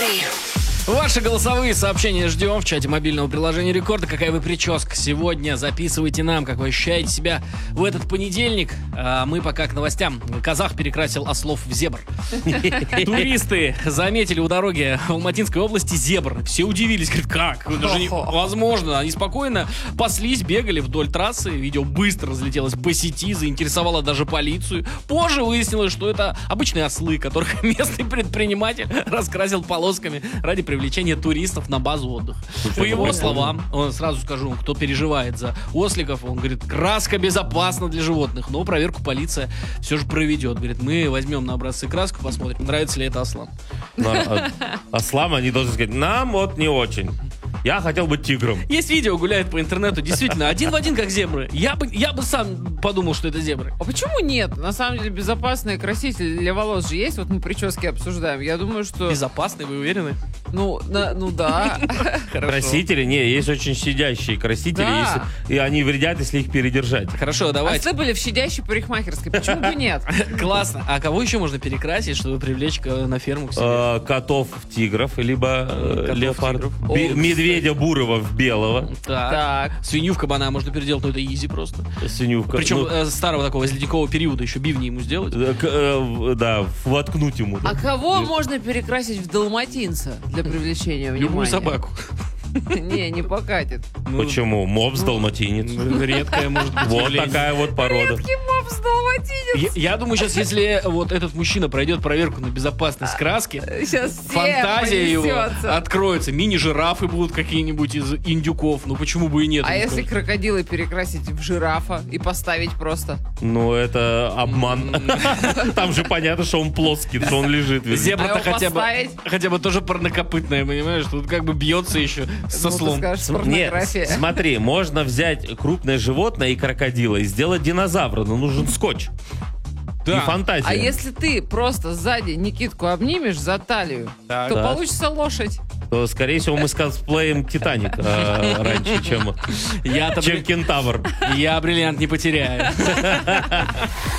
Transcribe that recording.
Ваши голосовые сообщения ждем в чате мобильного приложения Рекорда. Какая вы прическа сегодня? Записывайте нам, как вы ощущаете себя в этот понедельник. А мы пока к новостям. Казах перекрасил ослов в зебр. Туристы заметили у дороги в Алматинской области зебр. Все удивились, говорят, как? Это же невозможно. Они спокойно паслись, бегали вдоль трассы. Видео быстро разлетелось по сети, заинтересовало даже полицию. Позже выяснилось, что это обычные ослы, которых местный предприниматель раскрасил полосками ради привлечения туристов на базу отдыха. По его словам, он сразу скажу, кто переживает за осликов, он говорит, краска безопасна для животных, но проверку полиция все же проведет. Говорит, мы возьмем на образцы краску, посмотрим, нравится ли это ослам. Ослам они должны сказать, нам вот не очень. Я хотел быть тигром. Есть видео, гуляет по интернету, действительно, один в один, как зебры. Я бы сам подумал, что это зебры. А почему нет? На самом деле, безопасный краситель для волос же есть. Вот мы прически обсуждаем. Я думаю, что... Безопасный, вы уверены? Ну да. Красители, есть очень щадящие красители, Да. и они вредят, если их передержать. Хорошо, давайте. Ослы были в щадящей парикмахерской. Почему бы нет? Классно. А кого еще можно перекрасить, чтобы привлечь на ферму к себе? Котов в тигров, либо Котов в леопардов. тигров. Медведя бурого в белого. Так. Свинью в кабана можно переделать, но это изи просто. Свинювка. Причем старого такого, из ледникового периода, еще бивни ему сделать. Да, воткнуть ему. А кого можно перекрасить в далматинца для привлечения внимания? Любую собаку. Не покатит. Почему? Мопс далматинец. Редкая, может быть. Вот явление. такая вот порода. Редкий мопс далматинец. Я думаю, сейчас, если вот этот мужчина пройдет проверку на безопасность краски, Сейчас все фантазия его понесется. откроется. Мини-жирафы будут какие-нибудь из индюков. Ну почему бы и нет? А если крокодилы перекрасить в жирафа и поставить просто? Ну, это обман. Там же понятно, что он плоский, что он лежит. Зебра-то А его поставить? хотя бы тоже парнокопытная, понимаешь? Тут как бы бьется еще со Ну, ты слом. скажешь, Нет, порнография. смотри, можно взять крупное животное и крокодила и сделать динозавра, но нужен скотч. Да. И фантазия. А если ты просто сзади Никитку обнимешь за талию, Так. то Так. получится лошадь. То, скорее всего, мы скосплеем Титаник раньше, чем Я-то Кентавр. я бриллиант не потеряю.